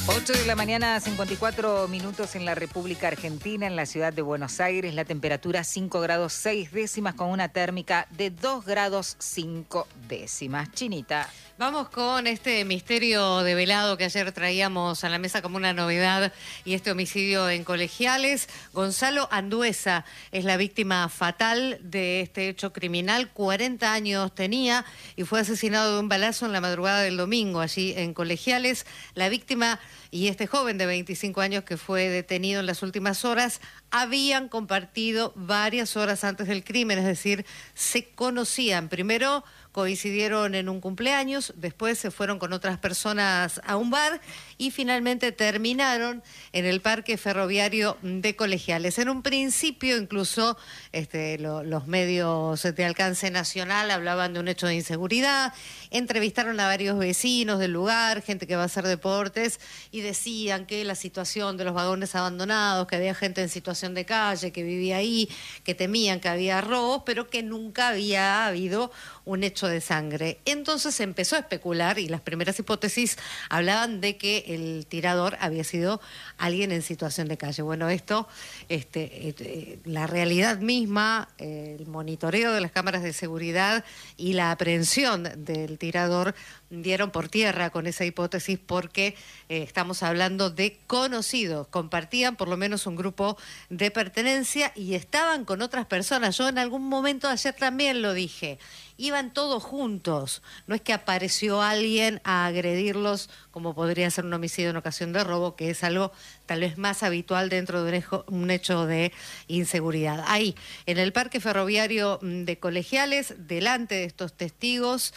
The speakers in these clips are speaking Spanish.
8 de la mañana, 54 minutos en la República Argentina, en la ciudad de Buenos Aires. La temperatura 5 grados 6 décimas con una térmica de 2 grados 5 décimas. Chinita. Vamos con este misterio develado que ayer traíamos a la mesa como una novedad y este homicidio en Colegiales. Gonzalo Andueza es la víctima fatal de este hecho criminal. 40 años tenía y fue asesinado de un balazo en la madrugada del domingo allí en Colegiales. La víctima y este joven de 25 años que fue detenido en las últimas horas habían compartido varias horas antes del crimen, es decir, se conocían. Primero coincidieron en un cumpleaños, después se fueron con otras personas a un bar y finalmente terminaron en el parque ferroviario de Colegiales. En un principio incluso los medios de alcance nacional hablaban de un hecho de inseguridad, entrevistaron a varios vecinos del lugar, gente que va a hacer deportes, y decían que la situación de los vagones abandonados, que había gente en situación de calle, que vivía ahí, que temían que había robos, pero que nunca había habido un hecho de sangre. Entonces se empezó a especular y las primeras hipótesis hablaban de que el tirador había sido alguien en situación de calle. Bueno, esto, la realidad misma, el monitoreo de las cámaras de seguridad y la aprehensión del tirador dieron por tierra con esa hipótesis porque estamos hablando de conocidos, compartían por lo menos un grupo de pertenencia y estaban con otras personas. Yo en algún momento ayer también lo dije, iban todos juntos, no es que apareció alguien a agredirlos como podría ser un homicidio en ocasión de robo, que es algo tal vez más habitual dentro de un hecho de inseguridad. Ahí, en el parque ferroviario de Colegiales, delante de estos testigos,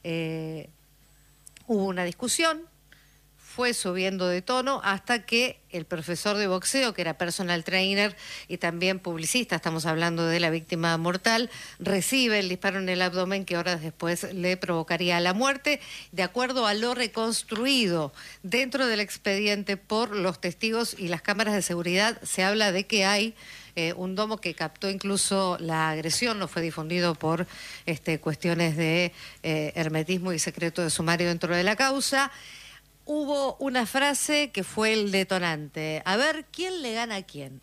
hubo una discusión, fue subiendo de tono hasta que el profesor de boxeo, que era personal trainer y también publicista, estamos hablando de la víctima mortal, recibe el disparo en el abdomen que horas después le provocaría la muerte. De acuerdo a lo reconstruido dentro del expediente por los testigos y las cámaras de seguridad, se habla de que hay un domo que captó incluso la agresión, no fue difundido por cuestiones de hermetismo y secreto de sumario dentro de la causa. Hubo una frase que fue el detonante. A ver, ¿quién le gana a quién?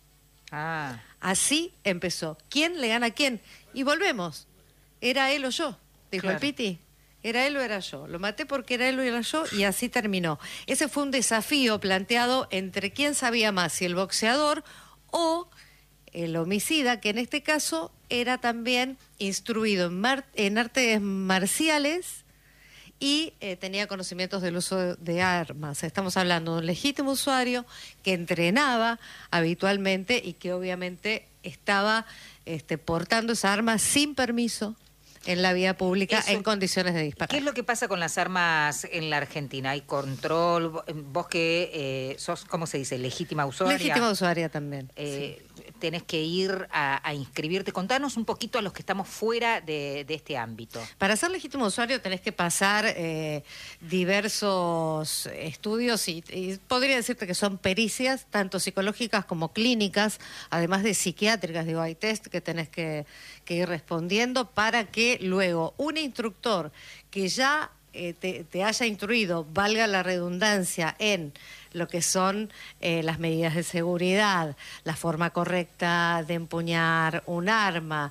Así empezó. ¿Quién le gana a quién? Y volvemos. ¿Era él o yo? Dijo el Piti. ¿Era él o era yo? Lo maté porque era él o era yo y así terminó. Ese fue un desafío planteado entre quién sabía más, si el boxeador o el homicida, que en este caso era también instruido en artes marciales y tenía conocimientos del uso de armas. Estamos hablando de un legítimo usuario que entrenaba habitualmente y que obviamente estaba portando esa arma sin permiso en la vía pública. Eso, en condiciones de disparar. ¿Qué es lo que pasa con las armas en la Argentina? ¿Hay control? Vos que sos, ¿cómo se dice? Legítima usuaria. Legítima usuaria también. Sí. Tenés que ir a inscribirte. Contanos un poquito a los que estamos fuera de este ámbito. Para ser legítimo usuario tenés que pasar diversos estudios y podría decirte que son pericias, tanto psicológicas como clínicas, además de psiquiátricas. Digo, hay test que tenés que ir respondiendo para que luego un instructor que ya te haya instruido, valga la redundancia, en lo que son las medidas de seguridad, la forma correcta de empuñar un arma,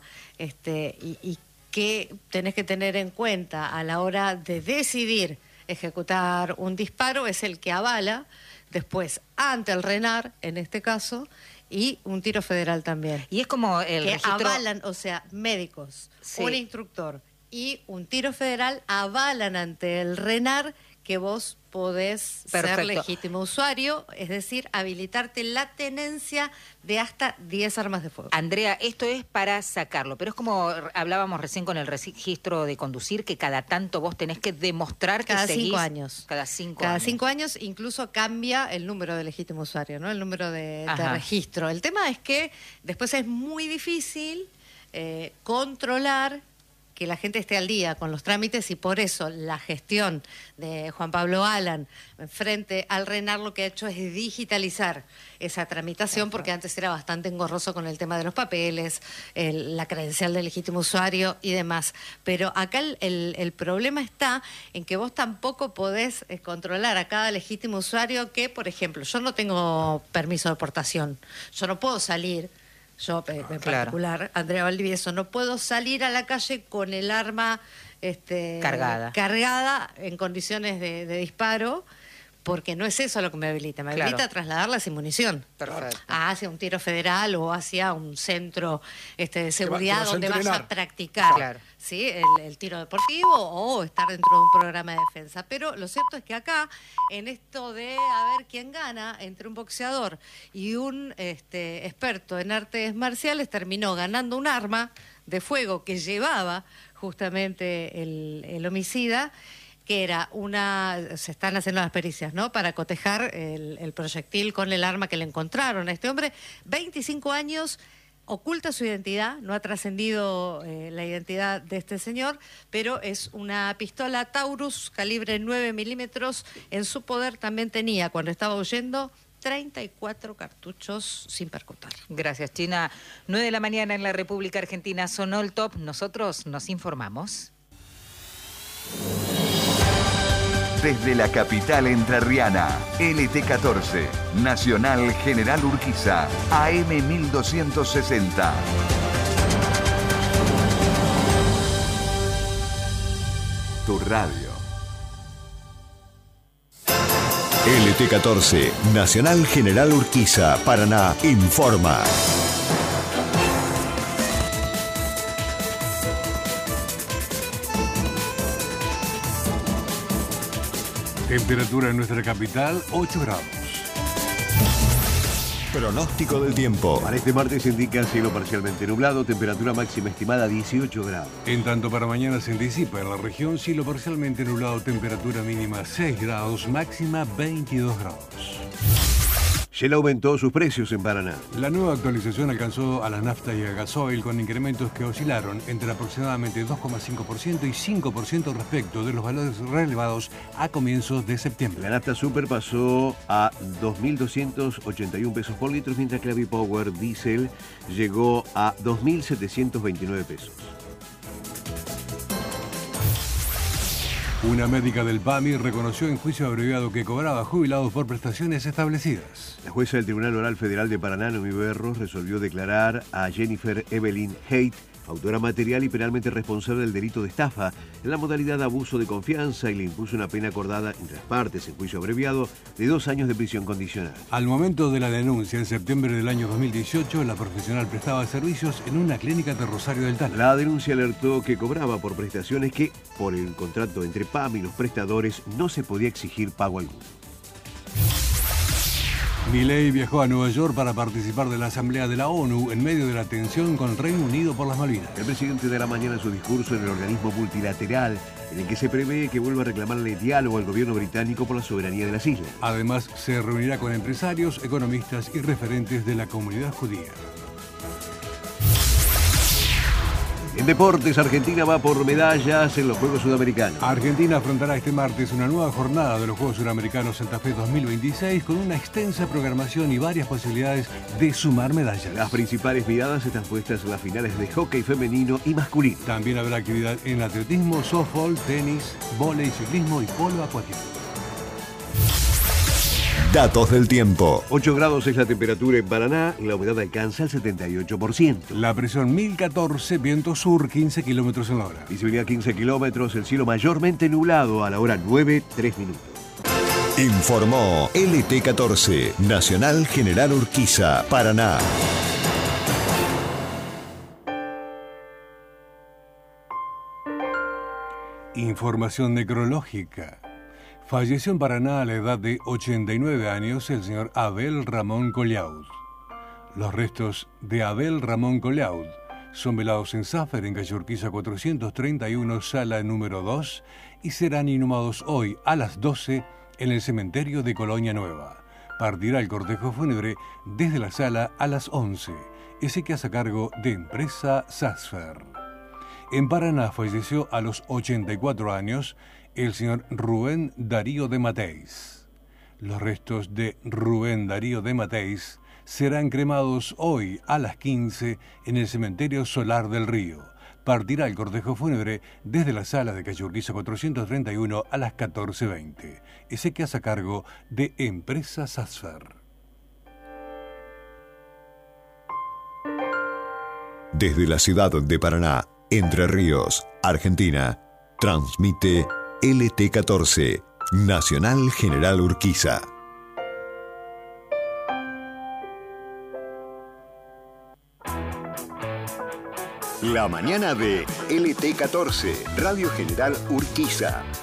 y que tenés que tener en cuenta a la hora de decidir ejecutar un disparo, es el que avala después ante el RENAR, en este caso, y un tiro federal también. Y es como el que registro... avalan, o sea, médicos, sí, un instructor y un tiro federal avalan ante el RENAR que vos podés ser legítimo usuario, es decir, habilitarte la tenencia de hasta 10 armas de fuego. Andrea, esto es para sacarlo, pero es como hablábamos recién con el registro de conducir, que cada tanto vos tenés que demostrar que cada seguís... 5 años. Cada 5 cada años. 5 años incluso cambia el número de legítimo usuario, ¿no? El número de registro. El tema es que después es muy difícil controlar que la gente esté al día con los trámites, y por eso la gestión de Juan Pablo Alan frente al RENAR lo que ha hecho es digitalizar esa tramitación, porque antes era bastante engorroso con el tema de los papeles, la credencial del legítimo usuario y demás. Pero acá el problema está en que vos tampoco podés controlar a cada legítimo usuario que, por ejemplo, yo no tengo permiso de portación, yo no puedo salir. Yo, en particular, Andrea Valdivieso, no puedo salir a la calle con el arma cargada en condiciones de disparo, porque no es eso lo que me habilita. Me habilita a trasladarla sin munición. Perfecto. Hacia un tiro federal o hacia un centro de seguridad donde vaya a practicar. Claro. ¿Sí? El tiro deportivo o estar dentro de un programa de defensa. Pero lo cierto es que acá, en esto de a ver quién gana entre un boxeador y un experto en artes marciales, terminó ganando un arma de fuego que llevaba justamente el homicida, que era se están haciendo las pericias, ¿no?, para cotejar el proyectil con el arma que le encontraron a este hombre. 25 años, oculta su identidad, no ha trascendido la identidad de este señor, pero es una pistola Taurus calibre 9 milímetros. En su poder también tenía, cuando estaba huyendo, 34 cartuchos sin percutar. Gracias, China. 9 de la mañana en la República Argentina. Sonó el top. Nosotros nos informamos. Desde la capital entrerriana, LT14, Nacional General Urquiza, AM 1260. Tu radio. LT14, Nacional General Urquiza, Paraná, informa. Temperatura en nuestra capital, 8 grados. Pronóstico del tiempo. Para este martes se indica cielo parcialmente nublado, temperatura máxima estimada 18 grados. En tanto para mañana se anticipa en la región cielo parcialmente nublado, temperatura mínima 6 grados, máxima 22 grados. Shell aumentó sus precios en Paraná. La nueva actualización alcanzó a la nafta y a gasoil con incrementos que oscilaron entre aproximadamente 2,5% y 5% respecto de los valores relevados a comienzos de septiembre. La nafta super pasó a 2.281 pesos por litro, mientras que la B-Power Diesel llegó a 2.729 pesos. Una médica del PAMI reconoció en juicio abreviado que cobraba jubilados por prestaciones establecidas. La jueza del Tribunal Oral Federal de Paraná, Noemí Berros, resolvió declarar a Jennifer Evelyn Haidt, autora material y penalmente responsable del delito de estafa, en la modalidad de abuso de confianza, y le impuso una pena acordada entre las partes en juicio abreviado de 2 años de prisión condicional. Al momento de la denuncia, en septiembre del año 2018, la profesional prestaba servicios en una clínica de Rosario del Tala. La denuncia alertó que cobraba por prestaciones que, por el contrato entre PAMI y los prestadores, no se podía exigir pago alguno. Milei viajó a Nueva York para participar de la Asamblea de la ONU en medio de la tensión con Reino Unido por las Malvinas. El presidente dará mañana su discurso en el organismo multilateral, en el que se prevé que vuelva a reclamarle diálogo al gobierno británico por la soberanía de las islas. Además, se reunirá con empresarios, economistas y referentes de la comunidad judía. En deportes, Argentina va por medallas en los Juegos Sudamericanos. Argentina afrontará este martes una nueva jornada de los Juegos Sudamericanos Santa Fe 2026 con una extensa programación y varias posibilidades de sumar medallas. Las principales miradas están puestas en las finales de hockey femenino y masculino. También habrá actividad en atletismo, softball, tenis, vóley, ciclismo y polo acuático. Datos del tiempo. 8 grados es la temperatura en Paraná y la humedad alcanza el 78%. La presión 1014, viento sur 15 kilómetros en la hora. Visibilidad 15 kilómetros, el cielo mayormente nublado a la hora 9:03. Informó LT14, Nacional General Urquiza, Paraná. Información necrológica. Falleció en Paraná a la edad de 89 años el señor Abel Ramón Collaud. Los restos de Abel Ramón Collaud son velados en Safer, en calle Urquiza 431, sala número 2, y serán inhumados hoy a las 12 en el cementerio de Colonia Nueva. Partirá el cortejo fúnebre desde la sala a las 11. Ese que hace cargo de Empresa Safer. En Paraná falleció a los 84 años el señor Rubén Darío de Mateis. Los restos de Rubén Darío de Mateis serán cremados hoy a las 15 en el cementerio Solar del Río. Partirá el cortejo fúnebre desde la sala de calle Urquiza 431 a las 14:20. Exequias a cargo de Empresa Sasfer. Desde la ciudad de Paraná, Entre Ríos, Argentina, transmite LT14, Nacional General Urquiza. La mañana de LT14, Radio General Urquiza.